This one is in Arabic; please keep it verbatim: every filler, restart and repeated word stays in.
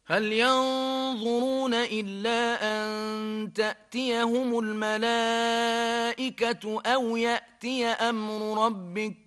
هل ينظرون إلا أن تأتيهم الملائكة أو يأتي أمر ربك